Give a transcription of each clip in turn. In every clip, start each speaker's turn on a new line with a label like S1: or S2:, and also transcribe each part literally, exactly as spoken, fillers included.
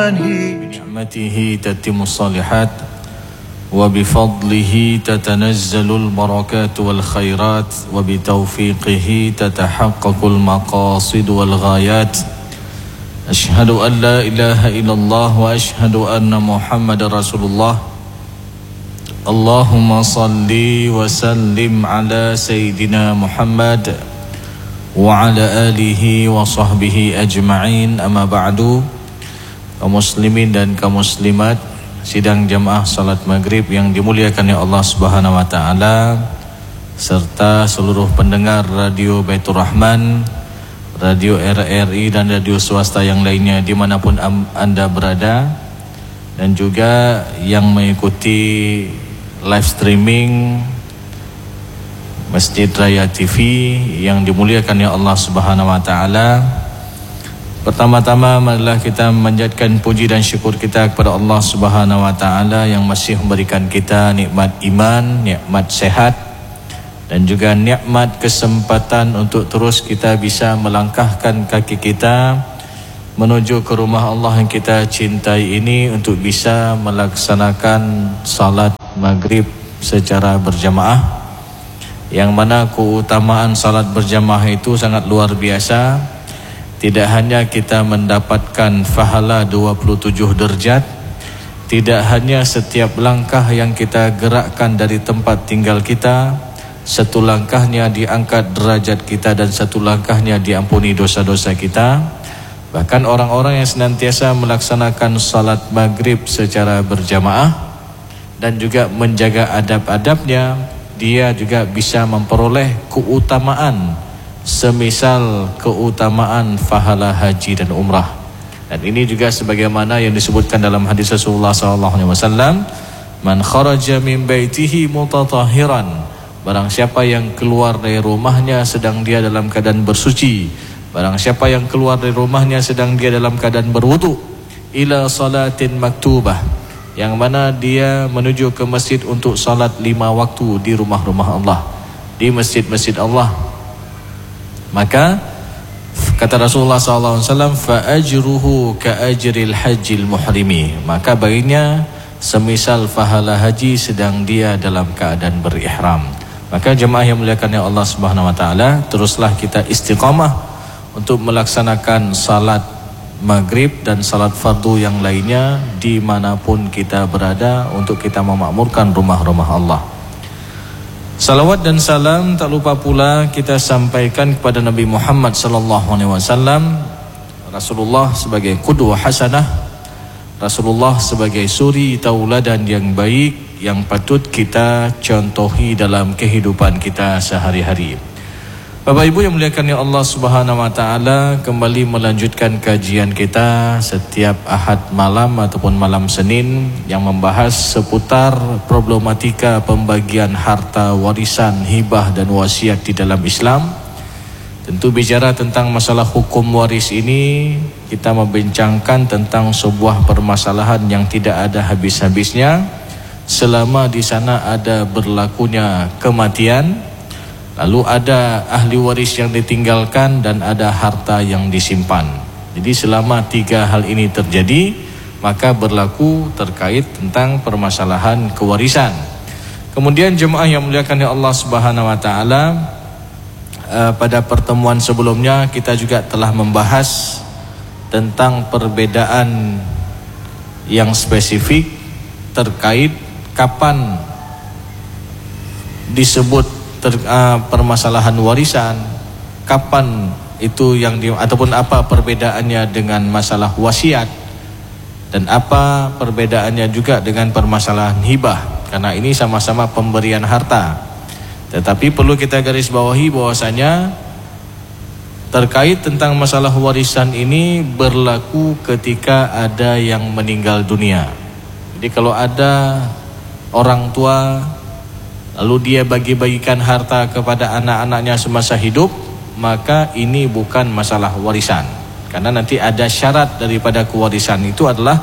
S1: بنعمته تتم الصالحات وبفضله تتنزل البركات والخيرات وبتوفيقه تتحقق المقاصد والغايات. أشهد أن لا إله إلا الله وأشهد أن محمد رسول الله. اللهم صل وسلم على سيدنا محمد وعلى آله وصحبه أجمعين. أما بعد, kaum muslimin dan kaum muslimat sidang jamaah salat maghrib yang dimuliakan oleh Allah Subhanahu wa taala, serta seluruh pendengar Radio Baitur Rahman, Radio R R I dan radio swasta yang lainnya dimanapun anda berada, dan juga yang mengikuti live streaming Masjid Raya T V yang dimuliakan oleh Allah Subhanahu wa taala. Pertama-tama marilah kita memanjatkan puji dan syukur kita kepada Allah Subhanahu wa taala yang masih memberikan kita nikmat iman, nikmat sehat, dan juga nikmat kesempatan untuk terus kita bisa melangkahkan kaki kita menuju ke rumah Allah yang kita cintai ini untuk bisa melaksanakan salat maghrib secara berjamaah, yang mana keutamaan salat berjamaah itu sangat luar biasa. Tidak hanya kita mendapatkan pahala dua puluh tujuh derajat, tidak hanya setiap langkah yang kita gerakkan dari tempat tinggal kita, satu langkahnya diangkat derajat kita dan satu langkahnya diampuni dosa-dosa kita. Bahkan orang-orang yang senantiasa melaksanakan salat maghrib secara berjamaah dan juga menjaga adab-adabnya, dia juga bisa memperoleh keutamaan semisal keutamaan pahala haji dan umrah. Dan ini juga sebagaimana yang disebutkan dalam hadis Rasulullah sallallahu alaihi wasallam, man kharaja min baitihi mutatahhiran, barang siapa yang keluar dari rumahnya sedang dia dalam keadaan bersuci, barang siapa yang keluar dari rumahnya sedang dia dalam keadaan berwudu, ila salatin maktubah, yang mana dia menuju ke masjid untuk salat lima waktu di rumah-rumah Allah, di masjid-masjid Allah, maka kata Rasulullah sallallahu alaihi wasallam, fa ajruhu ka ajril hajjil muhrimi, maka baginya semisal pahala haji sedang dia dalam keadaan berihram. Maka jemaah yang muliakan ya Allah Subhanahu wa taala, teruslah kita istiqamah untuk melaksanakan salat maghrib dan salat fardu yang lainnya dimanapun kita berada, untuk kita memakmurkan rumah-rumah Allah. Salawat dan salam tak lupa pula kita sampaikan kepada Nabi Muhammad sallallahu alaihi wasallam, Rasulullah sebagai qudwah hasanah, Rasulullah sebagai suri tauladan yang baik yang patut kita contohi dalam kehidupan kita sehari-hari. Bapak Ibu yang muliakan ya Allah Subhanahu wa taala, kembali melanjutkan kajian kita setiap Ahad malam ataupun malam Senin yang membahas seputar problematika pembagian harta warisan, hibah dan wasiat di dalam Islam. Tentu bicara tentang masalah hukum waris ini, kita membincangkan tentang sebuah permasalahan yang tidak ada habis-habisnya selama di sana ada berlakunya kematian, lalu ada ahli waris yang ditinggalkan, dan ada harta yang disimpan. Jadi selama tiga hal ini terjadi, maka berlaku terkait tentang permasalahan kewarisan. Kemudian jemaah yang muliakan Allah Subhanahu wa taala, uh, pada pertemuan sebelumnya kita juga telah membahas tentang perbedaan yang spesifik terkait kapan disebut Ter, uh, permasalahan warisan, kapan itu yang di, ataupun apa perbedaannya dengan masalah wasiat, dan apa perbedaannya juga dengan permasalahan hibah, karena ini sama-sama pemberian harta. Tetapi perlu kita garis bawahi bahwasanya terkait tentang masalah warisan ini berlaku ketika ada yang meninggal dunia. Jadi kalau ada orang tua lalu dia bagi-bagikan harta kepada anak-anaknya semasa hidup, maka ini bukan masalah warisan, karena nanti ada syarat daripada kewarisan itu adalah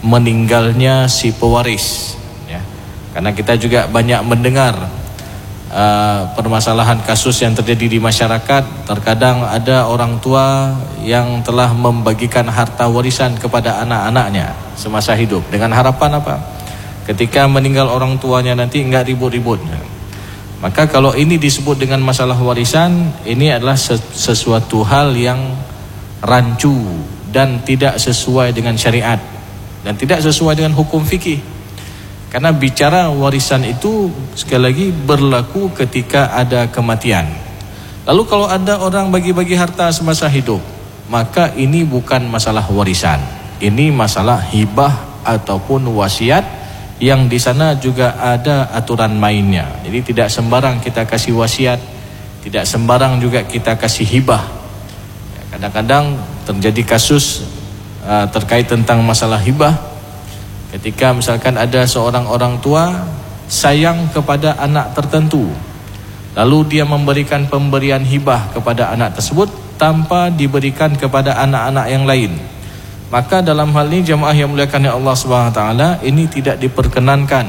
S1: meninggalnya si pewaris, ya. Karena kita juga banyak mendengar uh, permasalahan kasus yang terjadi di masyarakat. Terkadang ada orang tua yang telah membagikan harta warisan kepada anak-anaknya semasa hidup dengan harapan apa? Ketika meninggal orang tuanya nanti enggak ribut-ribut. Maka kalau ini disebut dengan masalah warisan, ini adalah sesuatu hal yang rancu dan tidak sesuai dengan syariat dan tidak sesuai dengan hukum fikih. Karena bicara warisan itu sekali lagi berlaku ketika ada kematian. Lalu kalau ada orang bagi-bagi harta semasa hidup, maka ini bukan masalah warisan. Ini masalah hibah ataupun wasiat yang di sana juga ada aturan mainnya. Jadi tidak sembarang kita kasih wasiat, tidak sembarang juga kita kasih hibah. Kadang-kadang terjadi kasus uh, terkait tentang masalah hibah. Ketika misalkan ada seorang orang tua sayang kepada anak tertentu, lalu dia memberikan pemberian hibah kepada anak tersebut tanpa diberikan kepada anak-anak yang lain, maka dalam hal ini jemaah yang muliakan Allah Subhanahu wa taala, ini tidak diperkenankan.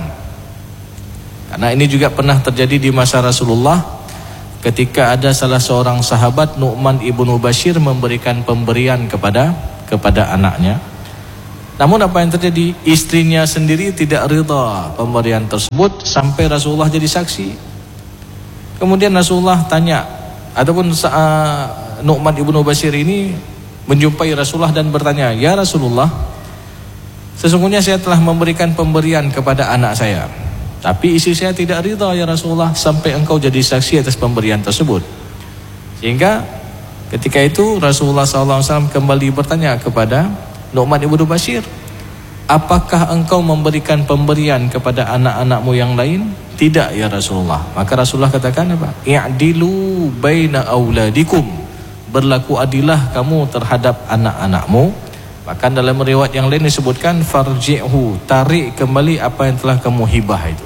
S1: Karena ini juga pernah terjadi di masa Rasulullah, ketika ada salah seorang sahabat Nu'man ibnu Bashir memberikan pemberian kepada kepada anaknya. Namun apa yang terjadi? Istrinya sendiri tidak ridha pemberian tersebut sampai Rasulullah jadi saksi. Kemudian Rasulullah tanya, ataupun uh, Nu'man ibnu Bashir ini menjumpai Rasulullah dan bertanya, "Ya Rasulullah, sesungguhnya saya telah memberikan pemberian kepada anak saya, tapi istri saya tidak ridha ya Rasulullah sampai engkau jadi saksi atas pemberian tersebut." Sehingga ketika itu Rasulullah shallallahu alaihi wasallam kembali bertanya kepada Nu'man ibnu Bashir, "Apakah engkau memberikan pemberian kepada anak-anakmu yang lain?" "Tidak ya Rasulullah." Maka Rasulullah katakan apa? "I'dilu baina auladikum." Berlaku adilah kamu terhadap anak-anakmu. Bahkan dalam riwayat yang lain disebutkan farji'hu, tarik kembali apa yang telah kamu hibah itu.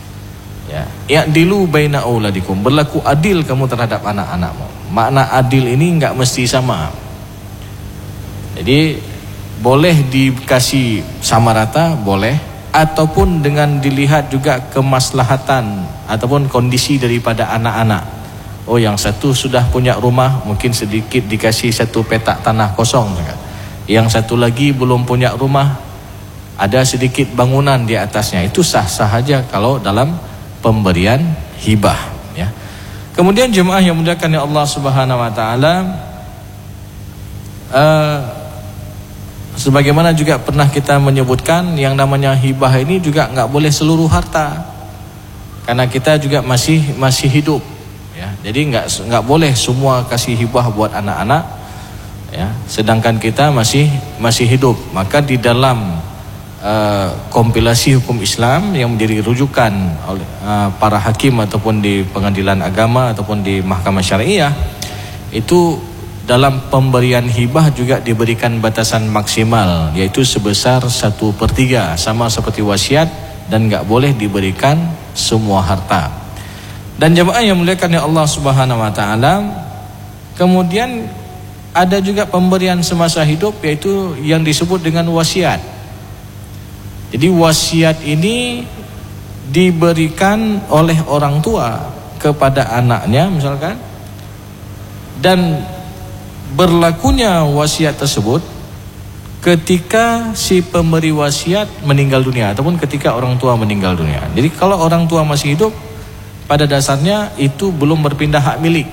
S1: Ya, i'dilu baina auladikum, berlaku adil kamu terhadap anak-anakmu. Makna adil ini enggak mesti sama. Jadi boleh dikasih sama rata, boleh, ataupun dengan dilihat juga kemaslahatan ataupun kondisi daripada anak-anak. Oh, yang satu sudah punya rumah, mungkin sedikit dikasih satu petak tanah kosong. Yang satu lagi belum punya rumah, ada sedikit bangunan di atasnya. Itu sah-sah saja kalau dalam pemberian hibah. Ya. Kemudian jemaah yang muliakan Allah Subhanahu Wa Taala, uh, sebagaimana juga pernah kita menyebutkan, yang namanya hibah ini juga nggak boleh seluruh harta, karena kita juga masih masih hidup, ya. Jadi nggak nggak boleh semua kasih hibah buat anak-anak, ya. Sedangkan kita masih masih hidup. Maka di dalam uh, kompilasi hukum Islam yang menjadi rujukan oleh uh, para hakim ataupun di pengadilan agama ataupun di mahkamah syariah, itu dalam pemberian hibah juga diberikan batasan maksimal, yaitu sebesar satu per tiga, sama seperti wasiat, dan gak boleh diberikan semua harta. Dan jemaah yang muliakan Allah Subhanahu Wa Taala, kemudian ada juga pemberian semasa hidup, yaitu yang disebut dengan wasiat. Jadi wasiat ini diberikan oleh orang tua kepada anaknya misalkan, dan berlakunya wasiat tersebut ketika si pemberi wasiat meninggal dunia ataupun ketika orang tua meninggal dunia. Jadi kalau orang tua masih hidup, pada dasarnya itu belum berpindah hak milik.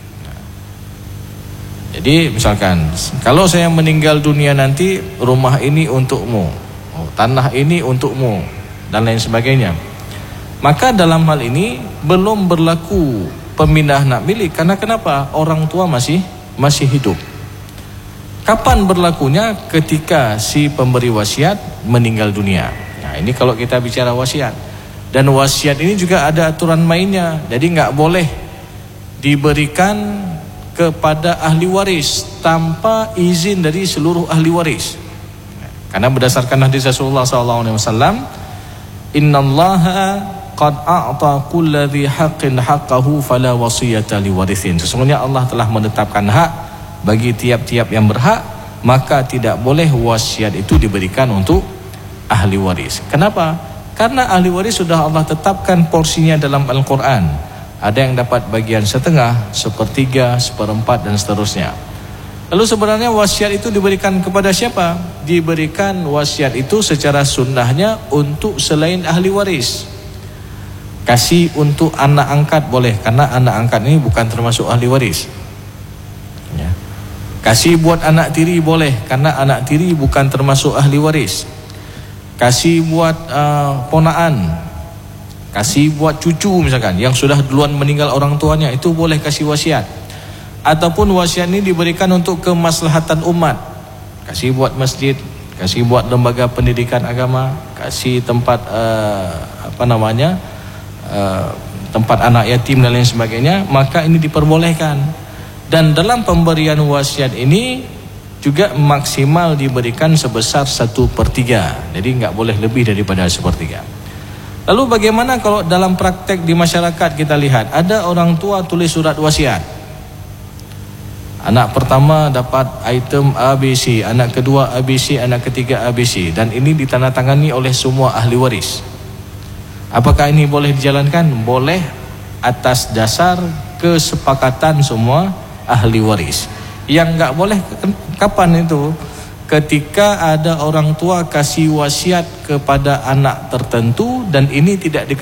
S1: Jadi misalkan, kalau saya meninggal dunia nanti, rumah ini untukmu, oh, tanah ini untukmu, dan lain sebagainya. Maka dalam hal ini belum berlaku pemindahan hak milik. Karena kenapa? Orang tua masih masih hidup. Kapan berlakunya? Ketika si pemberi wasiat meninggal dunia. Nah, ini kalau kita bicara wasiat. Dan wasiat ini juga ada aturan mainnya. Jadi nggak boleh diberikan kepada ahli waris tanpa izin dari seluruh ahli waris. Karena berdasarkan hadis Rasulullah sallallahu alaihi wasallam, "Innallaha qad a'ta kulli dhi haqqin haqqahu fala wasiyata liwarithin." Sesungguhnya Allah telah menetapkan hak bagi tiap-tiap yang berhak, maka tidak boleh wasiat itu diberikan untuk ahli waris. Kenapa? Karena ahli waris sudah Allah tetapkan porsinya dalam Al-Quran. Ada yang dapat bagian setengah, sepertiga, seperempat dan seterusnya. Lalu sebenarnya wasiat itu diberikan kepada siapa? Diberikan wasiat itu secara sunnahnya untuk selain ahli waris. Kasih untuk anak angkat boleh, karena anak angkat ini bukan termasuk ahli waris. Ya. Kasih buat anak tiri boleh, karena anak tiri bukan termasuk ahli waris. Kasih buat uh, ponaan, kasih buat cucu misalkan yang sudah duluan meninggal orang tuanya, itu boleh kasih wasiat. Ataupun wasiat ini diberikan untuk kemaslahatan umat. Kasih buat masjid, kasih buat lembaga pendidikan agama, kasih tempat uh, apa namanya uh, tempat anak yatim dan lain sebagainya, maka ini diperbolehkan. Dan dalam pemberian wasiat ini juga maksimal diberikan sebesar satu per tiga, jadi nggak boleh lebih daripada sepertiga. Lalu bagaimana kalau dalam praktek di masyarakat kita lihat ada orang tua tulis surat wasiat, anak pertama dapat item A B C, anak kedua A B C, anak ketiga A B C, dan ini ditandatangani oleh semua ahli waris. Apakah ini boleh dijalankan? Boleh, atas dasar kesepakatan semua ahli waris. Yang nggak boleh kapan itu? Ketika ada orang tua kasih wasiat kepada anak tertentu dan ini tidak diketahui